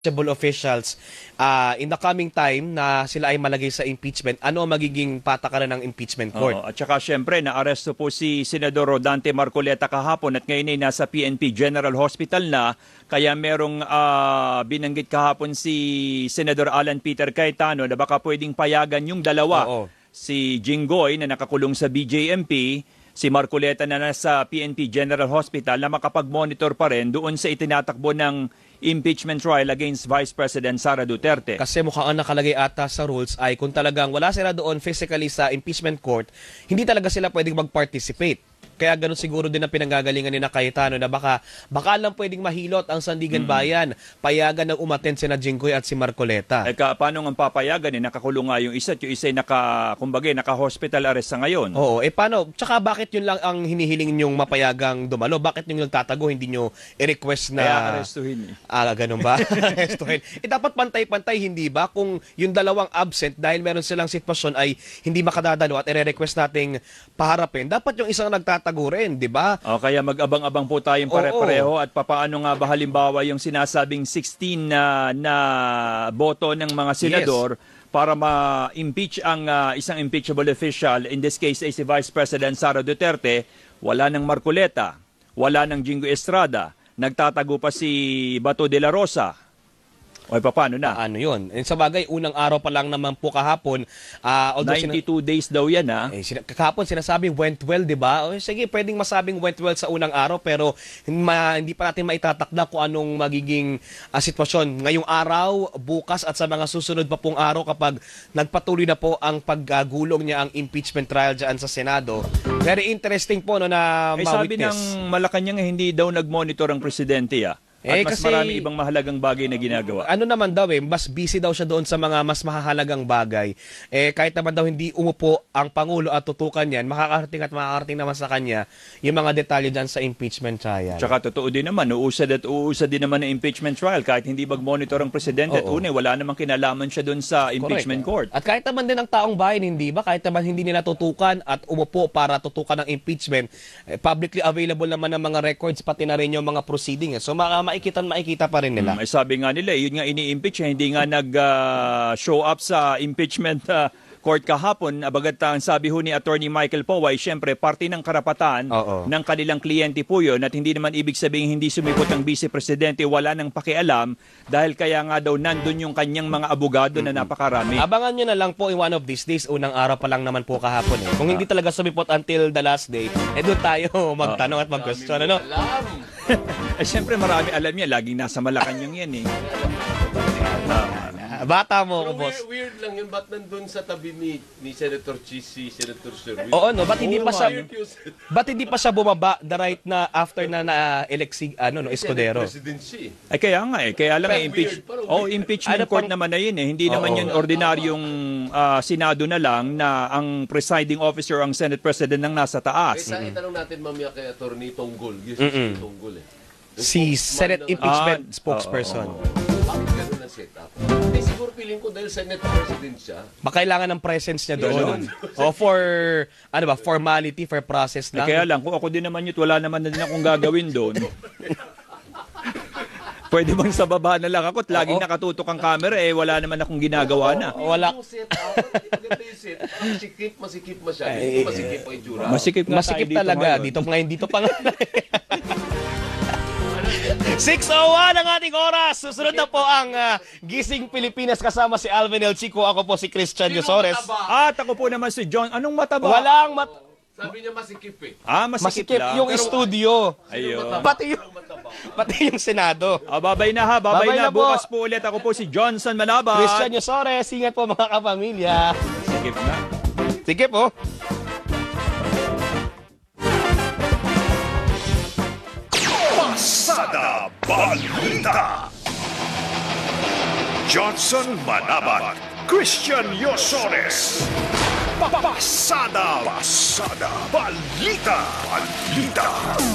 Officials in the coming time na sila ay malagay sa impeachment, ano ang magiging patakaran ng impeachment court? At saka syempre, naaresto po si Senador Rodante Marcoleta kahapon at ngayon ay nasa PNP General Hospital na. Kaya merong binanggit kahapon si Senador Alan Peter Cayetano na baka pwedeng payagan yung dalawa. Si Jinggoy na nakakulong sa BJMP, si Marcoleta na nasa PNP General Hospital na makapag-monitor pa rin doon sa itinatakbo ng impeachment trial against Vice President Sara Duterte. Kasi mukhang ang nakalagay ata sa rules ay kung talagang wala sila doon physically sa impeachment court, hindi talaga sila pwedeng mag-participate. Kaya ganun siguro din ang pinanggagalingan ni Cayetano na baka lang pwedeng mahilot ang Sandigan Bayan, payagan ng umattend sina Jinggoy at si Marcoleta. Paano nga papayagan? Nakakulong nga yung isa at yung isa ay naka-hospital arrest sa ngayon. Oo, paano? Tsaka bakit yun lang ang hinihiling nyong mapayagang dumalo? Bakit yung nagtatago, hindi nyo i-request na... Kaya arestuhin ganun ba? Arestuhin. Dapat pantay-pantay, hindi ba? Kung yung dalawang absent dahil meron silang sitwasyon ay hindi makadadalo at i-request nating paharapin, dapat yung isang nagtatago rin, di ba? Kaya mag-abang-abang po tayong pare-pareho at papaano nga ba halimbawa yung sinasabing 16 na boto ng mga senador para ma-impeach ang isang impeachable official, in this case ay si Vice President Sara Duterte, wala ng Marcoleta, wala ng Jinggoy Estrada, nagtatago pa si Bato de la Rosa. O paano na? Ano yun? Sa bagay, unang araw pa lang naman po kahapon. 92 days daw yan, ha? Kahapon sinasabing went well, di ba? Sige, pwedeng masabing went well sa unang araw, pero hindi pa natin maitatakda kung anong magiging sitwasyon. Ngayong araw, bukas at sa mga susunod pa pong araw kapag nagpatuloy na po ang paggulong niya ang impeachment trial dyan sa Senado. Very interesting po na ma-witness. Sabi ng Malacanang hindi daw nag-monitor ang presidente, At mas marami ibang mahalagang bagay na ginagawa. Ano naman daw mas busy daw siya doon sa mga mas mahalagang bagay. Kahit naman daw hindi umupo ang Pangulo at tutukan yan, makakarating naman sa kanya yung mga detalye dyan sa impeachment trial. Tsaka totoo din naman, uusad din naman ang impeachment trial kahit hindi mag-monitor ang presidente. At wala namang kinalaman siya doon sa impeachment court. At kahit naman din ang taong bayan, hindi ba? Kahit naman hindi nila tutukan at umupo para tutukan ng impeachment, publicly available naman ang mga records pati na rin yung mga proceedings. So makikita pa rin nila. Sabi nga nila, yun nga ini-impeach, hindi nga nag-show up sa impeachment court kahapon. Abagat ang sabi ho ni Attorney Michael Poway, syempre parte ng karapatan ng kanilang kliyente po yun at hindi naman ibig sabihin hindi sumipot ang Vice Presidente, wala nang pakialam dahil kaya nga daw nandun yung kanyang mga abogado na napakarami. Abangan nyo na lang po in one of these days, unang araw pa lang naman po kahapon. Kung hindi talaga sumipot until the last day, doon tayo magtanong at mag-question. Ano? Siyempre marami alam niya, laging nasa Malacanang yan Bata mo ko, boss. Weird lang yun, ba't nandun sa tabi ni Senator Cheese, Senator Sherwin? Oo, no, ba't hindi pa siya bumaba the right na after na na-elect si Escudero? Kaya nga kaya lang impeachment court naman na yun hindi naman yun ordinaryong Senado na lang na ang presiding officer ang Senate President ang nasa taas. Itanong natin mamaya kay Attorney Tonggol. Tonggol si Senate impeachment spokesperson. Bakit gano'n ang setup? Siguro feeling ko dahil Senate President siya. Makailangan ng presence niya doon. For formality, for process lang. Kaya lang, kung ako din naman yun, wala naman na din akong gagawin doon. Pwede bang sa baba na lang ako at laging nakatutok ang camera wala naman akong ginagawa na. Wala. Masikip masyado. Masikip ang itsura. Masikip talaga. Dito pa nga. 6:01 ang ating oras. Susunod na po ang Gising Pilipinas kasama si Alvin El Chico. Ako po si Christian Yosores. At ako po naman si John. Anong mataba? Walang Sabi niya masikip masikip lang. Yung studio. Ayun. Pati yung Senado. Babay na babay na. Bukas po ulit. Ako po si Johnson Manabat. Christian Yosores. Ingat po mga kapamilya. Sikip na. Sige po. Pasada Balita. Johnson Manabat, Christian Yosores. Pasada Balita.